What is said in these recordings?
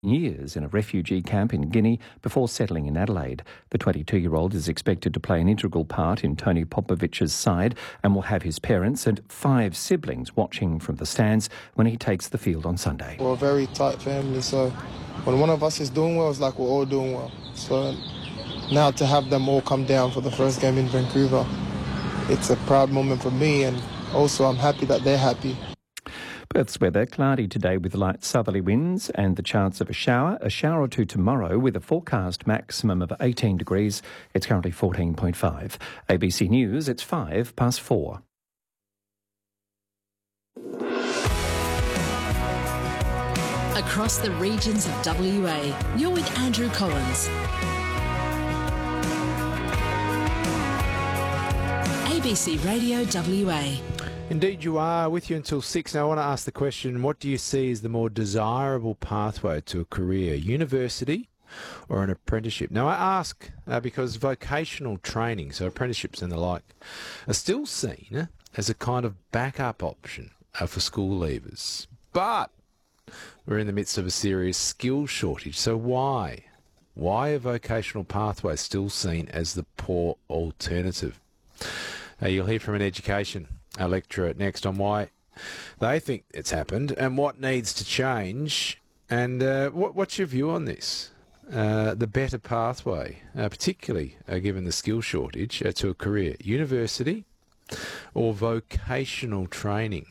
years in a refugee camp in Guinea before settling in Adelaide. The 22-year-old is expected to play an integral part in Tony Popovich's side and will have his parents and 5 siblings watching from the stands when he takes the field on Sunday. We're a very tight family, so when one of us is doing well, it's like we're all doing well. So now to have them all come down for the first game in Vancouver, it's a proud moment for me, and also I'm happy that they're happy. Perth's weather, cloudy today with light southerly winds and the chance of a shower or two tomorrow with a forecast maximum of 18 degrees. It's currently 14.5. ABC News, it's 4:05. Across the regions of WA, you're with Andrew Collins. ABC Radio WA. Indeed you are, with you until 6. Now I want to ask the question, what do you see as the more desirable pathway to a career, university or an apprenticeship? Now I ask because vocational training, so apprenticeships and the like, are still seen as a kind of backup option for school leavers. But we're in the midst of a serious skill shortage, so why? Why are vocational pathways still seen as the poor alternative? You'll hear from an education lecturer next on why they think it's happened and what needs to change. And what's your view on this? The better pathway, particularly given the skill shortage, to a career, university or vocational training?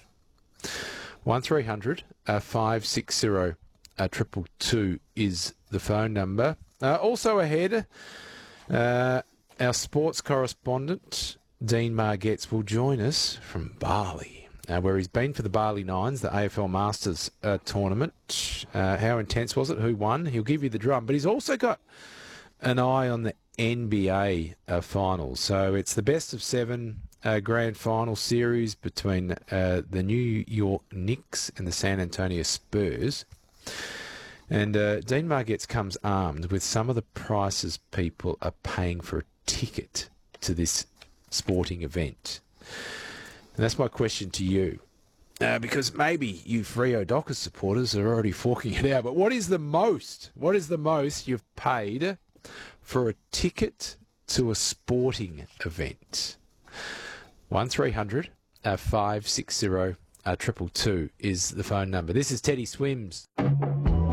1300 560 222 is the phone number. Also ahead, our sports correspondent Dean Margetts will join us from Bali, where he's been for the Bali Nines, the AFL Masters tournament. How intense was it? Who won? He'll give you the drum, but he's also got an eye on the NBA finals. So it's the best of 7 grand final series between the New York Knicks and the San Antonio Spurs. And Dean Margetts comes armed with some of the prices people are paying for a ticket to this sporting event. And that's my question to you. Because maybe you Freo Dockers supporters are already forking it out, but what is the most you've paid for a ticket to a sporting event? 1300 560 222 is the phone number. This is Teddy Swims.